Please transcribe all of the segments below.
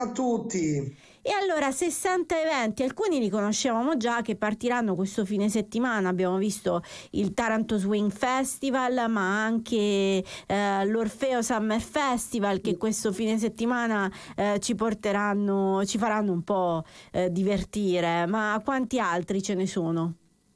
a tutti. E allora 60 eventi, alcuni li conoscevamo già che partiranno questo fine settimana. Abbiamo visto il Taranto Swing Festival, ma anche l'Orfeo Summer Festival, che questo fine settimana ci faranno un po' divertire. Ma quanti altri ce ne sono?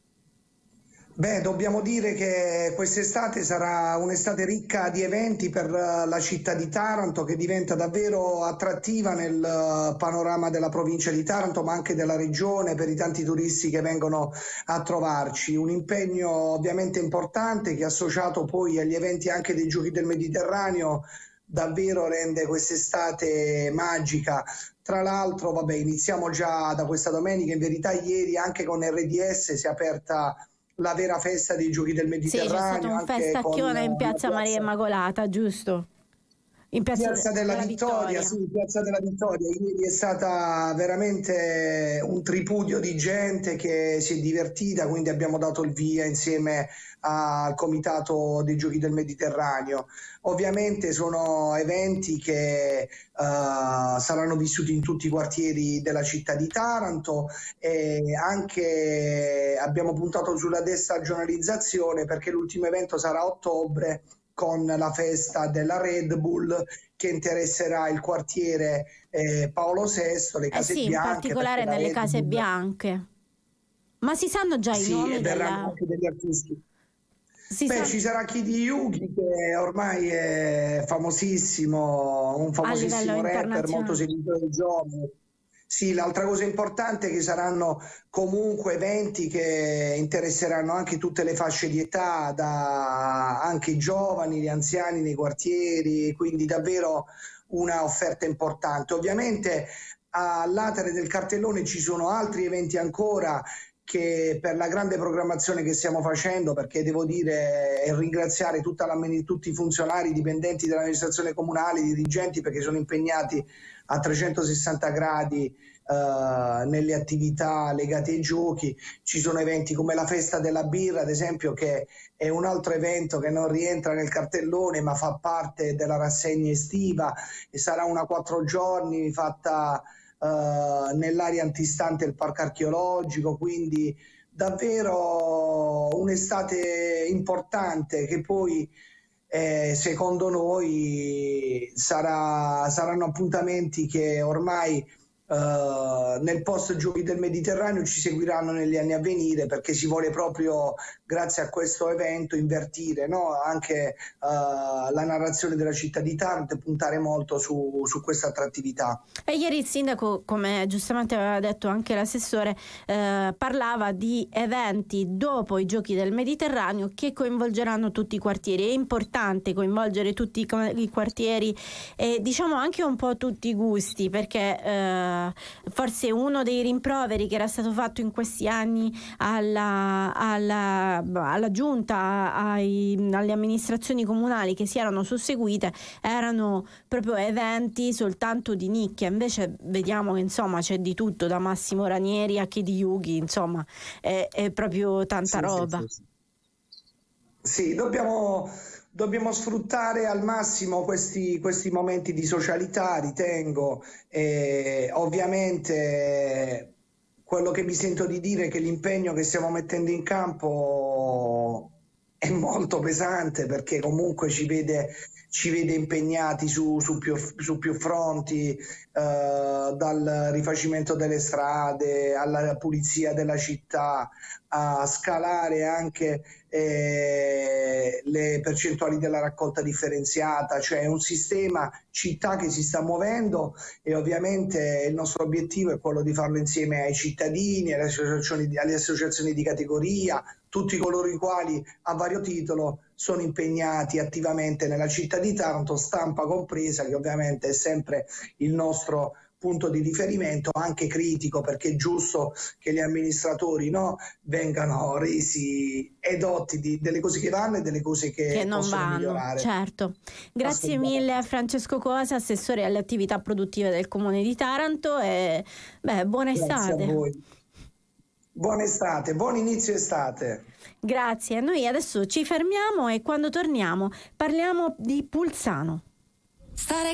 Beh, dobbiamo dire che quest'estate sarà un'estate ricca di eventi per la città di Taranto, che diventa davvero attrattiva nel panorama della provincia di Taranto, ma anche della regione, per i tanti turisti che vengono a trovarci. Un impegno ovviamente importante che, associato poi agli eventi anche dei Giochi del Mediterraneo, davvero rende quest'estate magica. Tra l'altro, vabbè, iniziamo già da questa domenica. In verità ieri anche con RDS si è aperta la vera festa dei Giochi del Sì, c'è stato Mediterraneo, un anche festacchione in con la piazza Maria Immacolata, giusto? In Piazza della della Vittoria, Vittoria. sì, Piazza della Vittoria. Ieri è stata veramente un tripudio di gente che si è divertita, quindi abbiamo dato il via insieme al Comitato dei Giochi del Mediterraneo. Ovviamente sono eventi che saranno vissuti in tutti i quartieri della città di Taranto, e anche abbiamo puntato sulla destagionalizzazione, perché l'ultimo evento sarà a ottobre, con la festa della Red Bull, che interesserà il quartiere Paolo VI, le Case Sì, in Bianche, perché particolare la nelle Red case Bull, bianche. Ma si sanno già i sì, e nomi verranno della... anche degli artisti. Si Beh, sa ci sarà Kid Yugi, che ormai è famosissimo, un a livello famosissimo rapper, molto internazionale. seguito dai giovani. Sì, l'altra cosa importante è che saranno comunque eventi che interesseranno anche tutte le fasce di età, da anche i giovani, gli anziani nei quartieri, quindi davvero una offerta importante. Ovviamente all'atere del cartellone ci sono altri eventi ancora, che per la grande programmazione che stiamo facendo, perché devo dire e ringraziare tutti i funzionari, i dipendenti dell'amministrazione comunale, i dirigenti, perché sono impegnati a 360 gradi nelle attività legate ai giochi. Ci sono eventi come la festa della birra, ad esempio, che è un altro evento che non rientra nel cartellone ma fa parte della rassegna estiva, e sarà una 4 giorni fatta nell'area antistante il parco archeologico, quindi davvero un'estate importante, che poi secondo noi saranno appuntamenti che ormai nel post Giochi del Mediterraneo ci seguiranno negli anni a venire, perché si vuole proprio, grazie a questo evento, invertire, no? Anche la narrazione della città di Taranto, e puntare molto su questa attrattività. E ieri il sindaco, come giustamente aveva detto anche l'assessore, parlava di eventi dopo i Giochi del Mediterraneo che coinvolgeranno tutti i quartieri. È importante coinvolgere tutti i quartieri e diciamo anche un po' tutti i gusti, perché forse uno dei rimproveri che era stato fatto in questi anni alla giunta, alle amministrazioni comunali che si erano susseguite, erano proprio eventi soltanto di nicchia. Invece vediamo che insomma c'è di tutto, da Massimo Ranieri a Kid Yugi, insomma è proprio tanta roba. Sì, dobbiamo sfruttare al massimo questi momenti di socialità, ritengo. E ovviamente quello che mi sento di dire è che l'impegno che stiamo mettendo in campo è molto pesante, perché comunque ci vede impegnati su più fronti, dal rifacimento delle strade alla pulizia della città, a scalare anche le percentuali della raccolta differenziata, cioè un sistema città che si sta muovendo, e ovviamente il nostro obiettivo è quello di farlo insieme ai cittadini, alle associazioni di categoria, tutti coloro i quali a vario titolo sono impegnati attivamente nella città di Taranto, stampa compresa, che ovviamente è sempre il nostro punto di riferimento, anche critico, perché è giusto che gli amministratori, no, vengano resi edotti delle cose che vanno e delle cose che non possono vanno, migliorare. certo. Grazie mille a Francesco Cosa, assessore alle attività produttive del Comune di Taranto, e buona estate. Grazie a voi. Buona estate, buon inizio estate. Grazie, noi adesso ci fermiamo e quando torniamo parliamo di Pulsano.